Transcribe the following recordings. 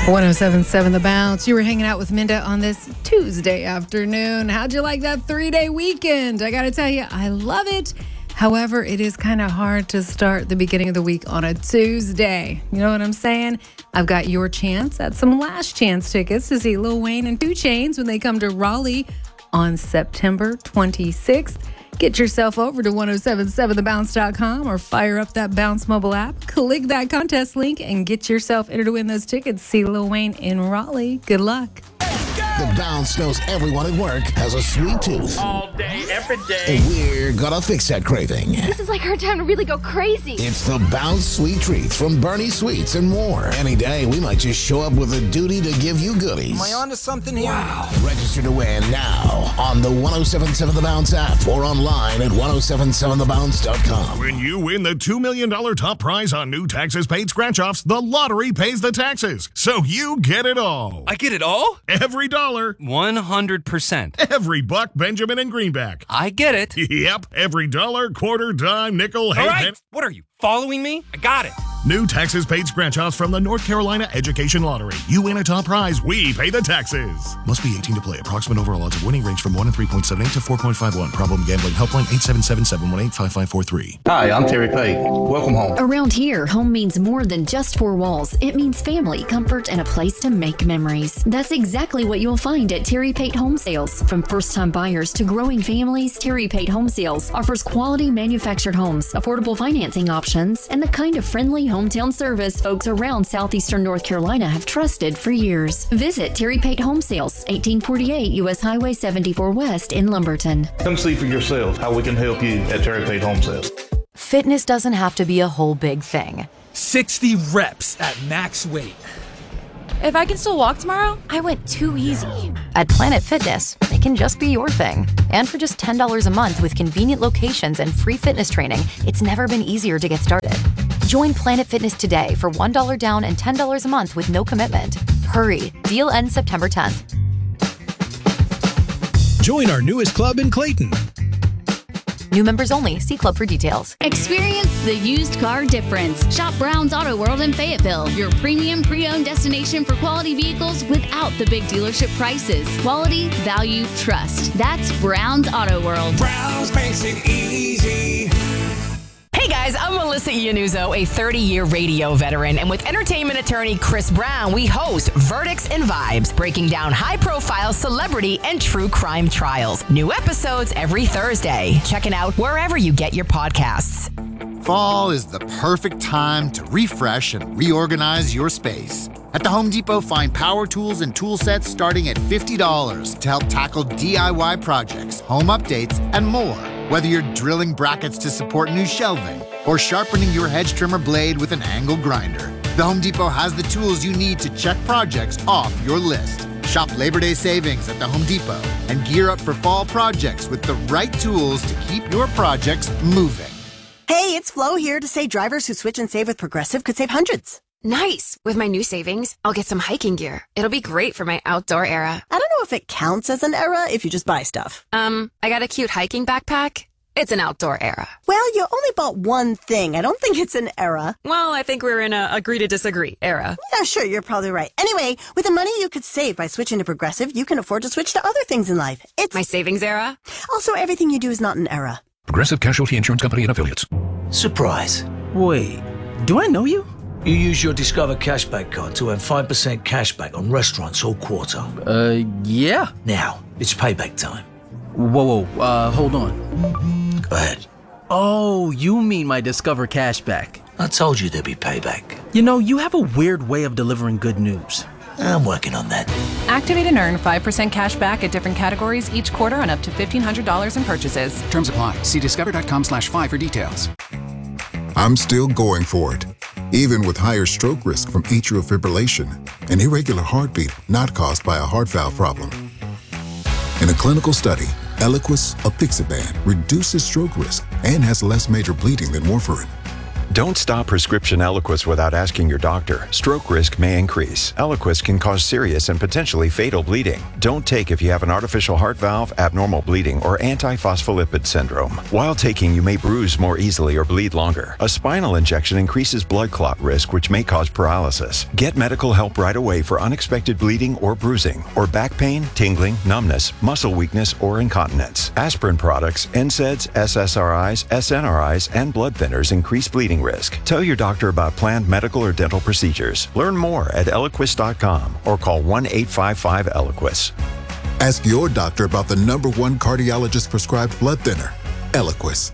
107.7 The Bounce. You were hanging out with Minda on this Tuesday afternoon. How'd you like that 3-day weekend? I got to tell you, I love it. However, it is kind of hard to start the beginning of the week on a Tuesday. You know what I'm saying? I've got your chance at some last chance tickets to see Lil Wayne and 2 Chainz when they come to Raleigh on September 26th. Get yourself over to 1077thebounce.com or fire up that Bounce mobile app. Click that contest link and get yourself entered to win those tickets. See Lil Wayne in Raleigh. Good luck. The Bounce knows everyone at work has a sweet tooth. All day, every day. We're gonna fix that craving. This is like our time to really go crazy. It's the Bounce Sweet Treats from Bernie Sweets and more. Any day, we might just show up with a duty to give you goodies. Am I on to something here? Wow. Register to win now on the 1077 The Bounce app or online at 1077thebounce.com. When you win the $2 million top prize on new taxes paid scratch-offs, the lottery pays the taxes. So you get it all. I get it all? Every dollar. 100%. Every buck, Benjamin, and greenback. I get it. Yep. Every dollar, quarter, dime, nickel, All half. right. What are you, following me? I got it. New taxes paid scratch-offs from the North Carolina Education Lottery. You win a top prize, we pay the taxes. Must be 18 to play. Approximate overall odds of winning range from 1 in 3.78 to 4.51. Problem gambling helpline 877-718-5543. Hi, I'm Terry Pate. Welcome home. Around here, home means more than just 4 walls. It means family, comfort, and a place to make memories. That's exactly what you'll find at Terry Pate Home Sales. From first-time buyers to growing families, Terry Pate Home Sales offers quality manufactured homes, affordable financing options, and the kind of friendly hometown service folks around southeastern North Carolina have trusted for years. Visit Terry Pate Home Sales, 1848 U.S. Highway 74 West in Lumberton. Come see for yourself how we can help you at Terry Pate Home Sales. Fitness doesn't have to be a whole big thing. 60 reps at max weight. If I can still walk tomorrow, I went too easy. At Planet Fitness, it can just be your thing. And for just $10 a month with convenient locations and free fitness training, it's never been easier to get started. Join Planet Fitness today for $1 down and $10 a month with no commitment. Hurry, deal ends September 10th. Join our newest club in Clayton. New members only. See club for details. Experience the used car difference. Shop Brown's Auto World in Fayetteville, your premium pre-owned destination for quality vehicles without the big dealership prices. Quality, value, trust. That's Brown's Auto World. Brown's makes it easy. Hey guys, I'm Melissa Iannuzzo, a 30-year radio veteran, and with entertainment attorney Chris Brown, we host Verdicts and Vibes, breaking down high-profile celebrity and true crime trials. New episodes every Thursday. Check it out wherever you get your podcasts. Fall is the perfect time to refresh and reorganize your space. At the Home Depot, find power tools and tool sets starting at $50 to help tackle DIY projects, home updates, and more. Whether you're drilling brackets to support new shelving or sharpening your hedge trimmer blade with an angle grinder, the Home Depot has the tools you need to check projects off your list. Shop Labor Day savings at the Home Depot and gear up for fall projects with the right tools to keep your projects moving. Hey, it's Flo here to say drivers who switch and save with Progressive could save hundreds. Nice! With my new savings, I'll get some hiking gear. It'll be great for my outdoor era. I don't know if it counts as an era if you just buy stuff. I got a cute hiking backpack. It's an outdoor era. Well, you only bought one thing. I don't think it's an era. Well, I think we're in a agree to disagree era. Yeah, sure, you're probably right. Anyway, with the money you could save by switching to Progressive, you can afford to switch to other things in life. It's my savings era. Also, everything you do is not an era. Progressive Casualty Insurance Company and Affiliates. Surprise. Wait, do I know you? You use your Discover Cashback card to earn 5% cashback on restaurants all quarter. Yeah. Now, it's payback time. Whoa, hold on. Go ahead. Oh, you mean my Discover Cashback. I told you there'd be payback. You know, you have a weird way of delivering good news. I'm working on that. Activate and earn 5% cash back at different categories each quarter on up to $1,500 in purchases. Terms apply. See discover.com/5 for details. I'm still going for it, even with higher stroke risk from atrial fibrillation, an irregular heartbeat not caused by a heart valve problem. In a clinical study, Eliquis apixaban reduces stroke risk and has less major bleeding than warfarin. Don't stop prescription Eliquis without asking your doctor. Stroke risk may increase. Eliquis can cause serious and potentially fatal bleeding. Don't take if you have an artificial heart valve, abnormal bleeding, or antiphospholipid syndrome. While taking, you may bruise more easily or bleed longer. A spinal injection increases blood clot risk, which may cause paralysis. Get medical help right away for unexpected bleeding or bruising, or back pain, tingling, numbness, muscle weakness, or incontinence. Aspirin products, NSAIDs, SSRIs, SNRIs, and blood thinners increase bleeding risk. Tell your doctor about planned medical or dental procedures. Learn more at Eliquis.com or call 1-855-ELIQUIS. Ask your doctor about the #1 cardiologist prescribed blood thinner, Eliquis.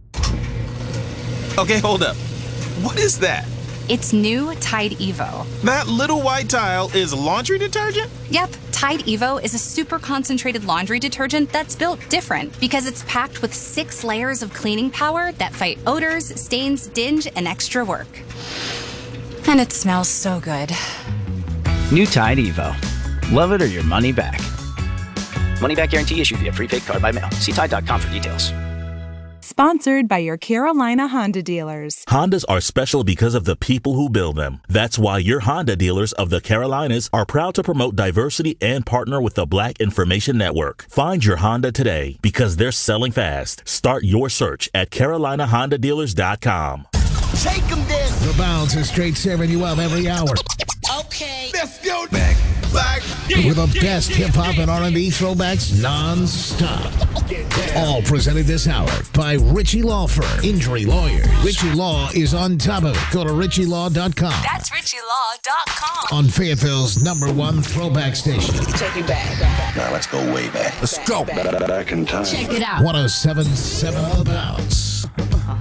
Okay, hold up. What is that? It's new Tide Evo. That little white tile is laundry detergent? Yep, Tide Evo is a super concentrated laundry detergent that's built different because it's packed with 6 layers of cleaning power that fight odors, stains, dinge, and extra work. And it smells so good. New Tide Evo. Love it or your money back. Money back guarantee issued via prepaid card by mail. See Tide.com for details. Sponsored by your Carolina Honda dealers. Hondas are special because of the people who build them. That's why your Honda dealers of the Carolinas are proud to promote diversity and partner with the Black Information Network. Find your Honda today because they're selling fast. Start your search at CarolinaHondaDealers.com. Shake them then. The Bounce is straight serving you up every hour. Okay. Let's go back. With the best hip-hop and R&B throwbacks non-stop. All presented this hour by Ritchie Law Firm. Injury lawyers. Ritchie Law is on top of it. Go to RitchieLaw.com. That's RitchieLaw.com. On Fayetteville's #1 throwback station. Take it back. Now let's go way back. Let's go. Back in time. Check it out. 107.7 The Bounce.